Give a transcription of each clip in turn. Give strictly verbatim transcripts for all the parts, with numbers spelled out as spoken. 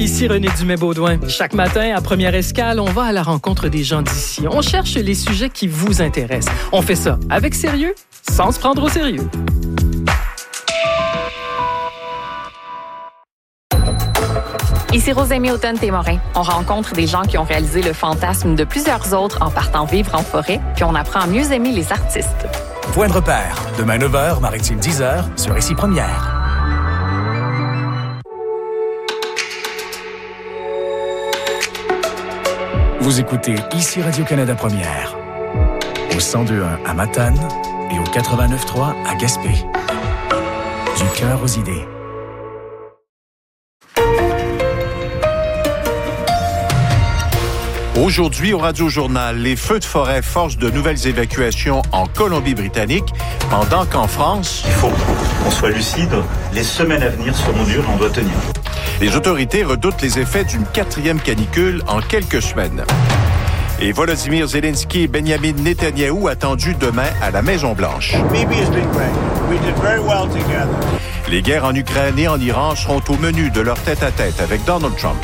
Ici René Dumais-Baudouin. Chaque matin, à Première Escale, on va à la rencontre des gens d'ici. On cherche les sujets qui vous intéressent. On fait ça avec sérieux, sans se prendre au sérieux. Ici Rosémie Automne-Témorin. On rencontre des gens qui ont réalisé le fantasme de plusieurs autres en partant vivre en forêt, puis on apprend à mieux aimer les artistes. Point de repère, demain neuf heures, Maritime dix heures, sur Ici Première. Vous écoutez Ici Radio-Canada Première, au cent deux virgule un à Matane et au quatre-vingt-neuf virgule trois à Gaspé. Du cœur aux idées. Aujourd'hui, au Radio-Journal, les feux de forêt forcent de nouvelles évacuations en Colombie-Britannique, pendant qu'en France... Il faut qu'on soit lucide. Les semaines à venir seront dures, on doit tenir. Les autorités redoutent les effets d'une quatrième canicule en quelques semaines. Et Volodymyr Zelensky et Benjamin Netanyahou attendus demain à la Maison-Blanche. Les guerres en Ukraine et en Iran seront au menu de leur tête-à-tête avec Donald Trump.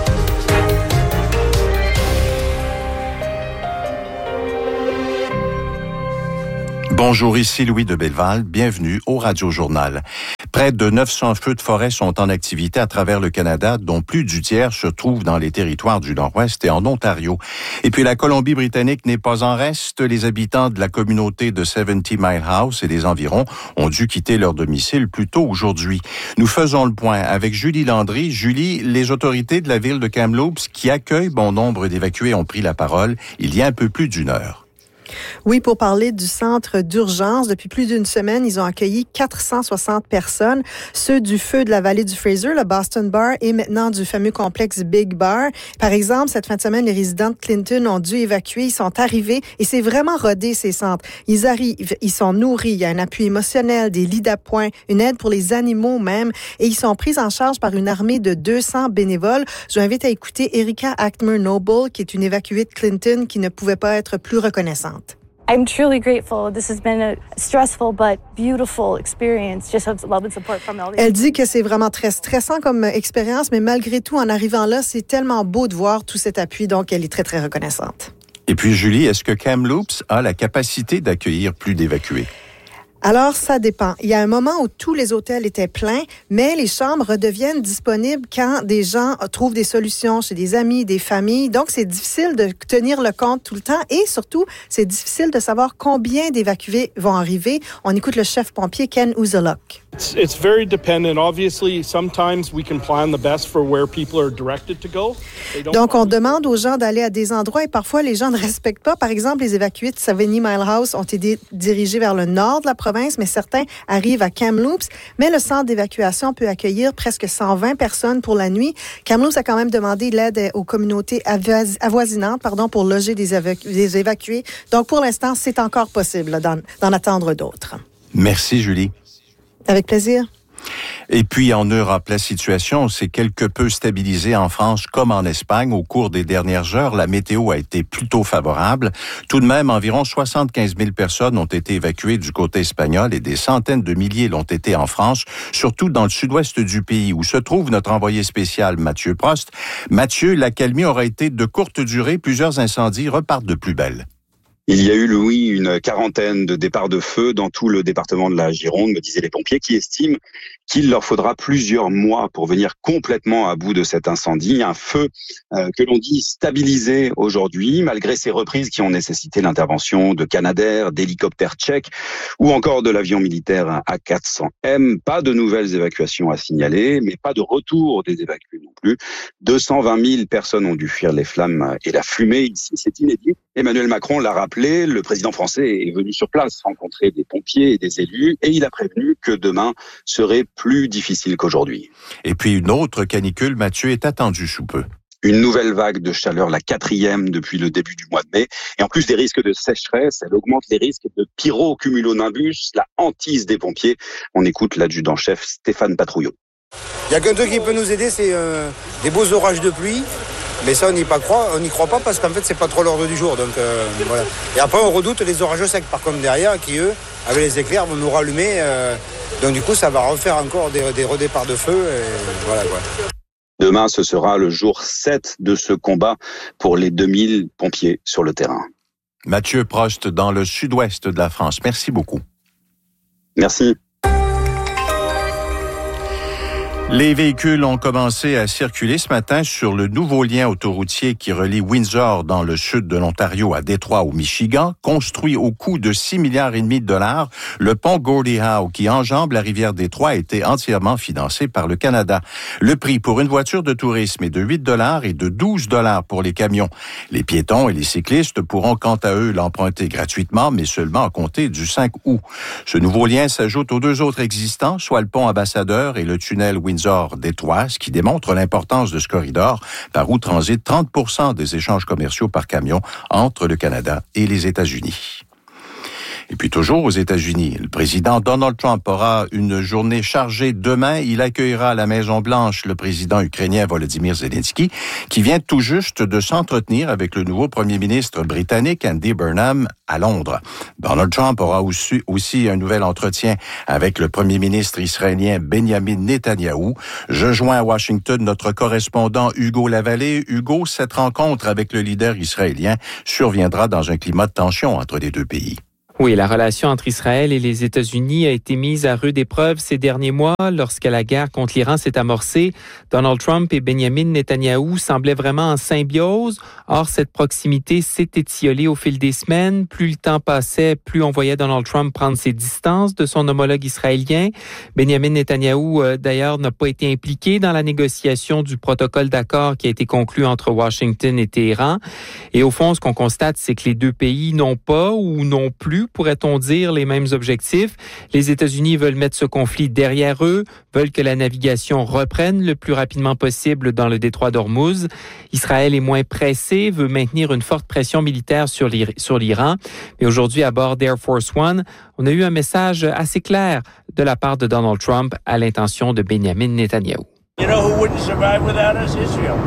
Bonjour, ici Louis de Belleval. Bienvenue au Radio-Journal. Près de neuf cents feux de forêt sont en activité à travers le Canada, dont plus du tiers se trouvent dans les territoires du Nord-Ouest et en Ontario. Et puis la Colombie-Britannique n'est pas en reste. Les habitants de la communauté de seventy Mile House et des environs ont dû quitter leur domicile plus tôt aujourd'hui. Nous faisons le point avec Julie Landry. Julie, les autorités de la ville de Kamloops, qui accueillent bon nombre d'évacués, ont pris la parole il y a un peu plus d'une heure. Oui, pour parler du centre d'urgence, depuis plus d'une semaine, ils ont accueilli quatre cent soixante personnes, ceux du feu de la vallée du Fraser, le Boston Bar, et maintenant du fameux complexe Big Bar. Par exemple, cette fin de semaine, les résidents de Clinton ont dû évacuer, ils sont arrivés, et c'est vraiment rodé, ces centres. Ils arrivent, ils sont nourris, il y a un appui émotionnel, des lits d'appoint, une aide pour les animaux même, et ils sont pris en charge par une armée de deux cents bénévoles. Je vous invite à écouter Erika Ackmer-Noble, qui est une évacuée de Clinton, qui ne pouvait pas être plus reconnaissante. I'm truly grateful. This has been a stressful but beautiful experience. Just have love and support from all the... Elle dit que c'est vraiment très stressant comme expérience, mais malgré tout, en arrivant là, c'est tellement beau de voir tout cet appui, donc elle est très, très reconnaissante. Et puis, Julie, est-ce que Kamloops a la capacité d'accueillir plus d'évacués? Alors, ça dépend. Il y a un moment où tous les hôtels étaient pleins, mais les chambres redeviennent disponibles quand des gens trouvent des solutions chez des amis, des familles. Donc, c'est difficile de tenir le compte tout le temps et surtout, c'est difficile de savoir combien d'évacués vont arriver. On écoute le chef pompier Ken Uzolok. It's, it's very dependent. Obviously, sometimes we can plan the best for where people are directed to go. Donc, on demande aux gens d'aller à des endroits et parfois, les gens ne respectent pas. Par exemple, les évacués de seventy Mile House ont été dirigés vers le nord de la province, mais certains arrivent à Kamloops. Mais le centre d'évacuation peut accueillir presque cent vingt personnes pour la nuit. Kamloops a quand même demandé l'aide aux communautés avois- avoisinantes pardon, pour loger des, évacu- des évacués. Donc, pour l'instant, c'est encore possible là, d'en, d'en attendre d'autres. Merci, Julie. Avec plaisir. Et puis, en Europe, la situation s'est quelque peu stabilisée en France comme en Espagne. Au cours des dernières heures, la météo a été plutôt favorable. Tout de même, environ soixante-quinze mille personnes ont été évacuées du côté espagnol et des centaines de milliers l'ont été en France, surtout dans le sud-ouest du pays où se trouve notre envoyé spécial Mathieu Prost. Mathieu, l'accalmie aura été de courte durée. Plusieurs incendies repartent de plus belle. Il y a eu, Louis, une quarantaine de départs de feu dans tout le département de la Gironde, me disaient les pompiers, qui estiment qu'il leur faudra plusieurs mois pour venir complètement à bout de cet incendie. Un feu euh, que l'on dit stabilisé aujourd'hui, malgré ces reprises qui ont nécessité l'intervention de Canadair, d'hélicoptères tchèques ou encore de l'avion militaire A quatre cents M. Pas de nouvelles évacuations à signaler, mais pas de retour des évacués non plus. deux cent vingt mille personnes ont dû fuir les flammes et la fumée. Ici, c'est inédit. Emmanuel Macron l'a rappelé, le président français est venu sur place rencontrer des pompiers et des élus et il a prévenu que demain serait plus difficile qu'aujourd'hui. Et puis une autre canicule, Mathieu, est attendue sous peu. Une nouvelle vague de chaleur, la quatrième depuis le début du mois de mai. Et en plus des risques de sécheresse, elle augmente les risques de pyrocumulonimbus, la hantise des pompiers. On écoute l'adjudant-chef Stéphane Patrouillot. Il n'y a qu'un truc qui peut nous aider, c'est euh, des beaux orages de pluie. Mais ça, on n'y pas croit, on n'y croit pas parce qu'en fait, c'est pas trop l'ordre du jour. Donc euh, voilà. Et après, on redoute les orages secs, par contre derrière, qui eux, avec les éclairs, vont nous rallumer. Euh, donc du coup, ça va refaire encore des, des redéparts de feu. Et voilà quoi. De Demain, ce sera le jour sept de ce combat pour les deux mille pompiers sur le terrain. Mathieu Prost, dans le sud-ouest de la France. Merci beaucoup. Merci. Les véhicules ont commencé à circuler ce matin sur le nouveau lien autoroutier qui relie Windsor dans le sud de l'Ontario à Détroit au Michigan, construit au coût de six milliards et demi de dollars. Le pont Gordie Howe qui enjambe la rivière Détroit a été entièrement financé par le Canada. Le prix pour une voiture de tourisme est de huit dollars et de douze dollars pour les camions. Les piétons et les cyclistes pourront quant à eux l'emprunter gratuitement, mais seulement à compter du cinq août. Ce nouveau lien s'ajoute aux deux autres existants, soit le pont Ambassadeur et le tunnel Windsor Windsor-Détroit, ce qui démontre l'importance de ce corridor par où transitent trente pour cent des échanges commerciaux par camion entre le Canada et les États-Unis. Et puis toujours aux États-Unis, le président Donald Trump aura une journée chargée demain. Il accueillera à la Maison-Blanche le président ukrainien Volodymyr Zelensky, qui vient tout juste de s'entretenir avec le nouveau premier ministre britannique Andy Burnham à Londres. Donald Trump aura aussi, aussi un nouvel entretien avec le premier ministre israélien Benjamin Netanyahou. Je joins à Washington notre correspondant Hugo Lavallée. Hugo, cette rencontre avec le leader israélien surviendra dans un climat de tension entre les deux pays. Oui, la relation entre Israël et les États-Unis a été mise à rude épreuve ces derniers mois lorsque la guerre contre l'Iran s'est amorcée. Donald Trump et Benjamin Netanyahou semblaient vraiment en symbiose. Or, cette proximité s'est étiolée au fil des semaines. Plus le temps passait, plus on voyait Donald Trump prendre ses distances de son homologue israélien. Benjamin Netanyahou, euh, d'ailleurs, n'a pas été impliqué dans la négociation du protocole d'accord qui a été conclu entre Washington et Téhéran. Et au fond, ce qu'on constate, c'est que les deux pays n'ont pas ou n'ont plus, pourrait-on dire, les mêmes objectifs. Les États-Unis veulent mettre ce conflit derrière eux, veulent que la navigation reprenne le plus rapidement possible dans le détroit d'Ormuz. Israël est moins pressé, veut maintenir une forte pression militaire sur l'Iran. Mais aujourd'hui, à bord d'Air Force One, on a eu un message assez clair de la part de Donald Trump à l'intention de Benjamin Netanyahou. You know who wouldn't survive without us? Israel.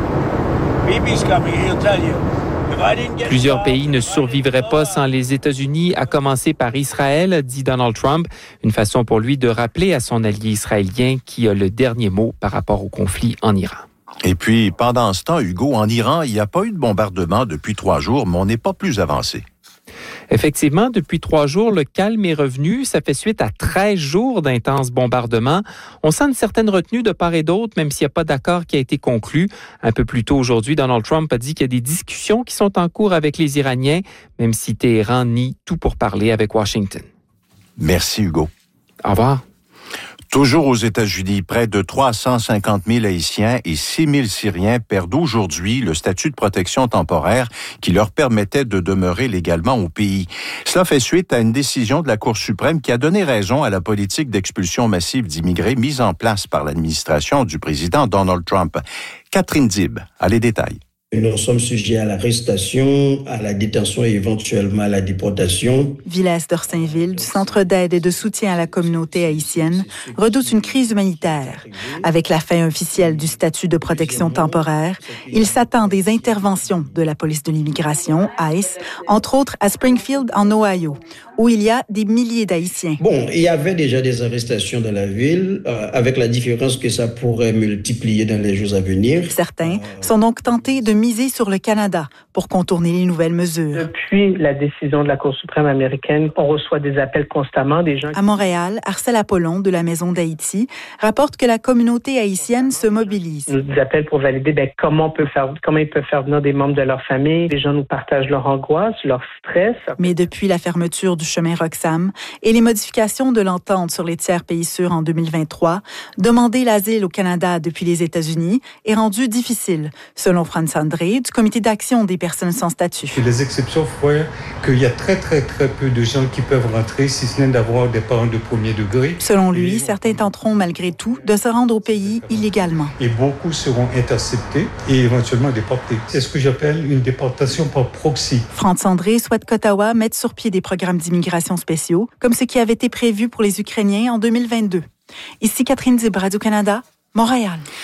Bibi's coming, he'll tell you. Plusieurs pays ne survivraient pas sans les États-Unis, à commencer par Israël, dit Donald Trump. Une façon pour lui de rappeler à son allié israélien qui a le dernier mot par rapport au conflit en Iran. Et puis, pendant ce temps, Hugo, en Iran, il n'y a pas eu de bombardement depuis trois jours, mais on n'est pas plus avancé. Effectivement, depuis trois jours, le calme est revenu. Ça fait suite à treize jours d'intenses bombardements. On sent une certaine retenue de part et d'autre, même s'il n'y a pas d'accord qui a été conclu. Un peu plus tôt aujourd'hui, Donald Trump a dit qu'il y a des discussions qui sont en cours avec les Iraniens, même si Téhéran nie tout pour parler avec Washington. Merci, Hugo. Au revoir. Toujours aux États-Unis, près de trois cent cinquante mille Haïtiens et six mille Syriens perdent aujourd'hui le statut de protection temporaire qui leur permettait de demeurer légalement au pays. Cela fait suite à une décision de la Cour suprême qui a donné raison à la politique d'expulsion massive d'immigrés mise en place par l'administration du président Donald Trump. Catherine Dib a les détails. Nous sommes sujets à l'arrestation, à la détention et éventuellement à la déportation. Villesse d'Orsainville, du Centre d'aide et de soutien à la communauté haïtienne, redoute une crise humanitaire. Avec la fin officielle du statut de protection temporaire, il s'attend des interventions de la police de l'immigration, I C E, entre autres à Springfield, en Ohio, où il y a des milliers d'Haïtiens. Bon, il y avait déjà des arrestations dans la ville, euh, avec la différence que ça pourrait multiplier dans les jours à venir. Certains sont donc tentés de miser sur le Canada pour contourner les nouvelles mesures. Depuis la décision de la Cour suprême américaine, on reçoit des appels constamment des gens. À Montréal, Arcel Apollon de la Maison d'Haïti rapporte que la communauté haïtienne se mobilise. Nous nous appellent pour valider ben, comment, on peut faire, comment ils peuvent faire venir des membres de leur famille. Les gens nous partagent leur angoisse, leur stress. Mais depuis la fermeture du chemin Roxham et les modifications de l'entente sur les tiers pays sûrs en deux mille vingt-trois, demander l'asile au Canada depuis les États-Unis est rendu difficile, selon Franz André du Comité d'action des personnes sans statut. Les exceptions font qu'il y a très, très, très peu de gens qui peuvent rentrer, si ce n'est d'avoir des parents de premier degré. Selon lui, certains tenteront malgré tout de se rendre au pays illégalement. Et beaucoup seront interceptés et éventuellement déportés. C'est ce que j'appelle une déportation par proxy. Franz André souhaite qu'Ottawa mette sur pied des programmes d'immigration spéciaux, comme ce qui avait été prévu pour les Ukrainiens en deux mille vingt-deux. Ici Catherine Dib, Radio-Canada, Montréal.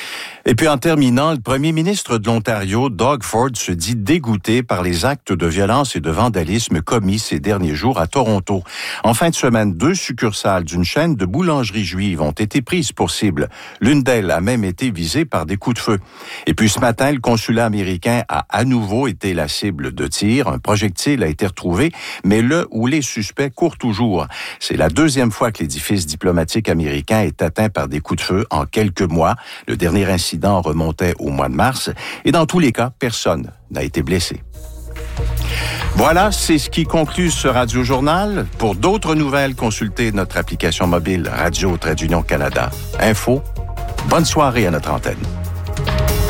Et puis en terminant, le premier ministre de l'Ontario, Doug Ford, se dit dégoûté par les actes de violence et de vandalisme commis ces derniers jours à Toronto. En fin de semaine, deux succursales d'une chaîne de boulangeries juives ont été prises pour cible. L'une d'elles a même été visée par des coups de feu. Et puis ce matin, le consulat américain a à nouveau été la cible de tirs. Un projectile a été retrouvé, mais le ou les suspects courent toujours. C'est la deuxième fois que l'édifice diplomatique américain est atteint par des coups de feu en quelques mois. Le dernier incident remontait au mois de mars et dans tous les cas, personne n'a été blessé. Voilà, c'est ce qui conclut ce Radio-Journal. Pour d'autres nouvelles, consultez notre application mobile Radio-Canada. Info, bonne soirée à notre antenne.